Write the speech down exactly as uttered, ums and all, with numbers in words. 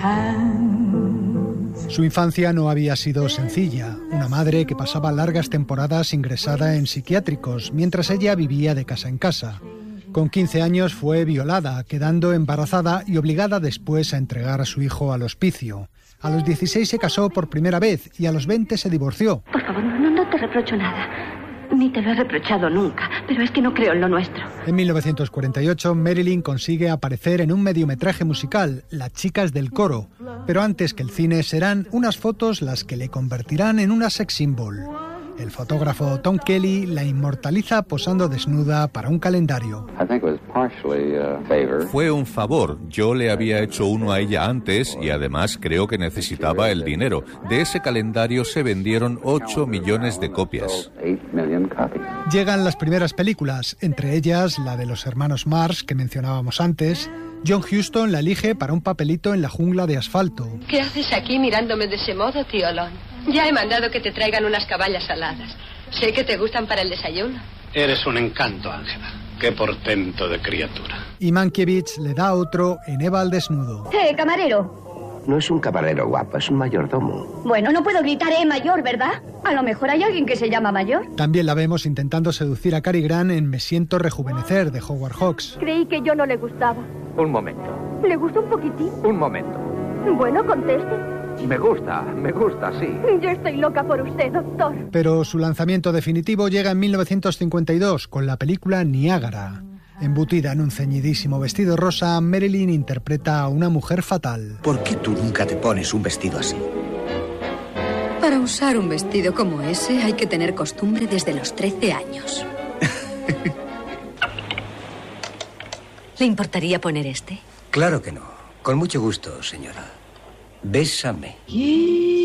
Su infancia no había sido sencilla. Una madre que pasaba largas temporadas ingresada en psiquiátricos, mientras ella vivía de casa en casa. Con quince años fue violada, quedando embarazada y obligada después a entregar a su hijo al hospicio. A los dieciséis se casó por primera vez y a los veinte se divorció. Por favor, no, no te reprocho nada. Ni te lo he reprochado nunca, pero es que no creo en lo nuestro. En mil novecientos cuarenta y ocho, Marilyn consigue aparecer en un mediometraje musical, Las chicas del coro. Pero antes que el cine serán unas fotos las que le convertirán en una sex symbol. El fotógrafo Tom Kelly la inmortaliza posando desnuda para un calendario. Fue un favor. Yo le había hecho uno a ella antes y además creo que necesitaba el dinero. De ese calendario se vendieron ocho millones de copias. Llegan las primeras películas, entre ellas la de los hermanos Marx que mencionábamos antes. John Huston la elige para un papelito en La jungla de asfalto. ¿Qué haces aquí mirándome de ese modo, tío Lon? Ya he mandado que te traigan unas caballas saladas. Sé que te gustan para el desayuno. Eres un encanto, Ángela. Qué portento de criatura. Y Mankiewicz le da otro en Eva al desnudo. ¡Eh, camarero! No es un camarero, guapa, es un mayordomo. Bueno, no puedo gritar, eh, mayor, ¿verdad? A lo mejor hay alguien que se llama mayor. También la vemos intentando seducir a Cary Grant en Me siento rejuvenecer, de Howard Hawks. Creí que yo no le gustaba. Un momento. ¿Le gusta un poquitín? Un momento. Bueno, conteste. Me gusta, me gusta, sí. Yo estoy loca por usted, doctor. Pero su lanzamiento definitivo llega en mil novecientos cincuenta y dos con la película Niágara. Embutida en un ceñidísimo vestido rosa, Marilyn interpreta a una mujer fatal. ¿Por qué tú nunca te pones un vestido así? Para usar un vestido como ese hay que tener costumbre desde los trece años. ¿Le importaría poner este? Claro que no. Con mucho gusto, señora. Bésame. Yeah.